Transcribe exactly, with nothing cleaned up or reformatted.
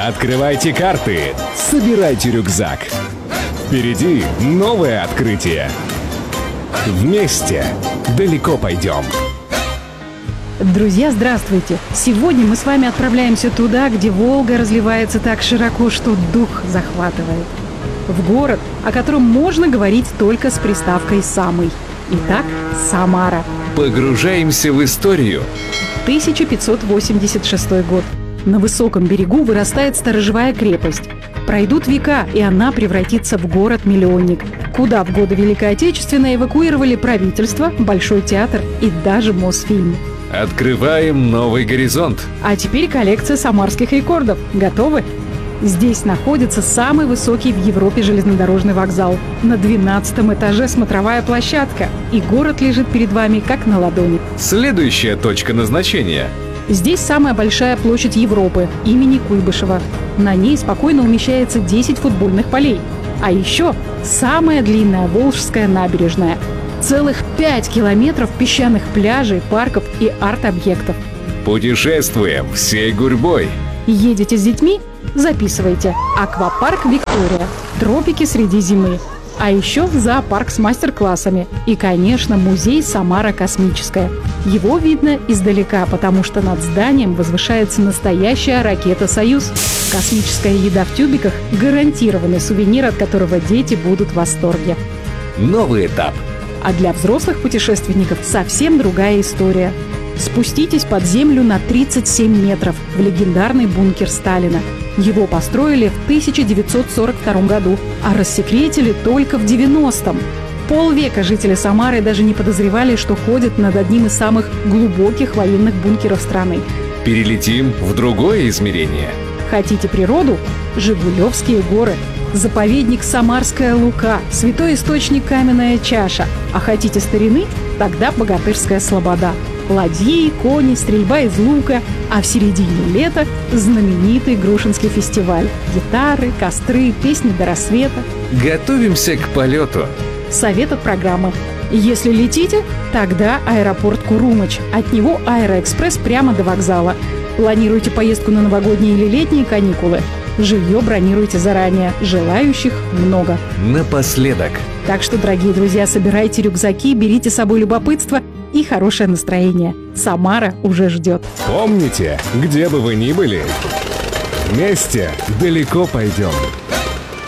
Открывайте карты, собирайте рюкзак. Впереди новое открытие. Вместе далеко пойдем. Друзья, здравствуйте! Сегодня мы с вами отправляемся туда, где Волга разливается так широко, что дух захватывает. В город, о котором можно говорить только с приставкой «самый». Итак, Самара. Погружаемся в историю. тысяча пятьсот восемьдесят шестой год. На высоком берегу вырастает сторожевая крепость. Пройдут века, и она превратится в город-миллионник, куда в годы Великой Отечественной эвакуировали правительство, Большой театр и даже Мосфильм. Открываем новый горизонт. А теперь коллекция самарских рекордов. Готовы? Здесь находится самый высокий в Европе железнодорожный вокзал. На двенадцатом этаже смотровая площадка. И город лежит перед вами как на ладони. Следующая точка назначения. Здесь самая большая площадь Европы имени Куйбышева. На ней спокойно умещается десять футбольных полей. А еще самая длинная Волжская набережная. Целых пять километров песчаных пляжей, парков и арт-объектов. Путешествуем всей гурьбой. Едете с детьми? Записывайте. Аквапарк «Виктория». Тропики среди зимы. А еще зоопарк с мастер-классами. И, конечно, музей «Самара космическая». Его видно издалека, потому что над зданием возвышается настоящая ракета «Союз». Космическая еда в тюбиках – гарантированный сувенир, от которого дети будут в восторге. Новый этап. А для взрослых путешественников совсем другая история. Спуститесь под землю на тридцать семь метров в легендарный бункер Сталина. Его построили в тысяча девятьсот сорок втором году, а рассекретили только в девяностом. Полвека жители Самары даже не подозревали, что ходят над одним из самых глубоких военных бункеров страны. Перелетим в другое измерение. Хотите природу? Жигулевские горы. Заповедник Самарская Лука, святой источник Каменная чаша. А хотите старины? Тогда Богатырская слобода. Ладьи, кони, стрельба из лука. А в середине лета знаменитый Грушинский фестиваль. Гитары, костры, песни до рассвета. Готовимся к полету. Совет от программы. Если летите, тогда аэропорт Курумыч. От него аэроэкспресс прямо до вокзала. Планируйте поездку на новогодние или летние каникулы. Жилье бронируйте заранее. Желающих много. Напоследок. Так что, дорогие друзья, собирайте рюкзаки, берите с собой любопытство и хорошее настроение. Самара уже ждет. Помните, где бы вы ни были, вместе далеко пойдем.